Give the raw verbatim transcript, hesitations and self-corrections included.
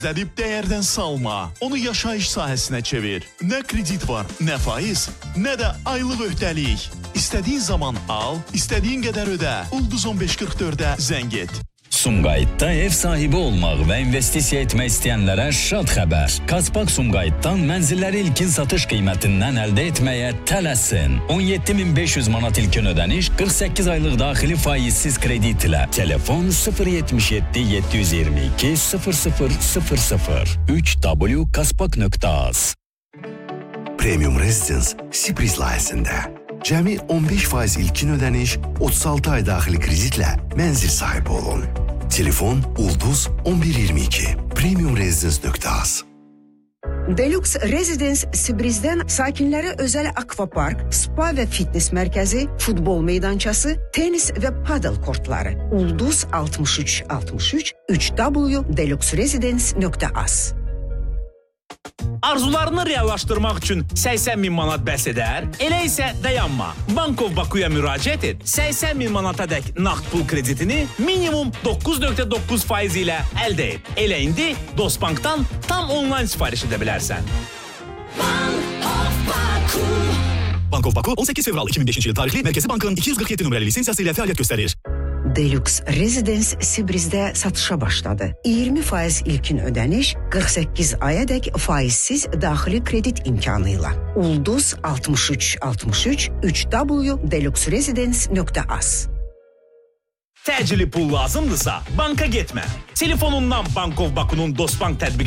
Zədib dəyərdən salma, onu yaşayış sahəsinə çevir. Nə kredit var, nə faiz, nə də aylıq öhdəlik. İstədiyin zaman al, istədiyin qədər ödə. Ulduz on beş qırx dördə zəng et. Sumqayıtda ev sahibi olmaq və investisiya etmək istəyənlərə şad xəbər. Kaspak Sumqayıtdan mənzilləri ilkin satış qiymətindən əldə etməyə tələsin. on yeddi min beş yüz manat ilkin ödəniş, qırx səkkiz aylıq daxili faizsiz kredit ilə. Telefon sıfır yetmiş yeddi yeddi yüz iyirmi iki sıfır sıfır sıfır sıfır üç w kaspak nöqtə az. Premium Residence Sibris layihəsində cəmi on beş faiz ilkin ödəniş, otuz altı ay daxili kreditlə mənzil sahibi olun. Telefon Ulduz on bir iyirmi iki premium residence nöqtə az. Deluxe Residence Sibrizdən sakinlərə özəl akvapark, spa və fitness mərkəzi, futbol meydançası, tenis və padel kortları. Ulduz altmış üç altmış üç üç w deluxe residence nöqtə az. Arzularını reallaşdırmaq üçün səksən min manat bəs edər? Elə isə dayanma. Bankov Bakuya müraciət et. səksən min manata dək nağd pul kreditini minimum doqquz nöqtə doqquz faiz ilə əldə et. Elə indi Dostbankdan tam onlayn sifariş edə bilərsən. Bankov Baku on səkkiz fevral iki min beşinci il tarixli Mərkəzi Bankın iki yüz qırx yeddi nömrəli lisensiyası ilə fəaliyyət göstərir. Deluxe Residence Sibrizdə satışa başladı. iyirmi faiz ilkin ödəniş, qırx səkkiz ayadək faizsiz daxili kredit imkanı ilə. Ulduz altmış üç altmış üç üç w deluxe residence nöqtə az. Təcili pul lazımdırsa banka getmə. Telefonundan Bankov Baku'nun Dostbank tətbiqini